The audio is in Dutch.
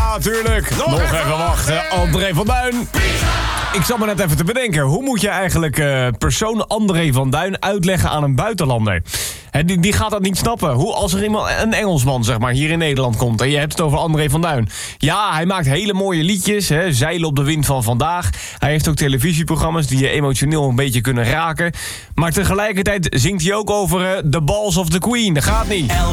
Ja, tuurlijk. Nog even wachten. André van Duin. Ik zat me net even te bedenken. Hoe moet je eigenlijk persoon André van Duin uitleggen aan een buitenlander? Die gaat dat niet snappen. Hoe als er een Engelsman zeg maar, hier in Nederland komt en je hebt het over André van Duin. Ja, hij maakt hele mooie liedjes. Zeilen op de wind van vandaag. Hij heeft ook televisieprogramma's die je emotioneel een beetje kunnen raken. Maar tegelijkertijd zingt hij ook over The Balls of the Queen. Dat gaat niet.